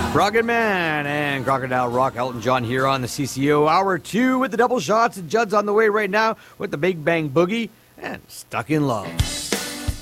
Rocket Man and Crocodile Rock, Elton John here on the CCO Hour 2 with the double shots. And Judd's on the way right now with the Big Bang Boogie and Stuck in Love.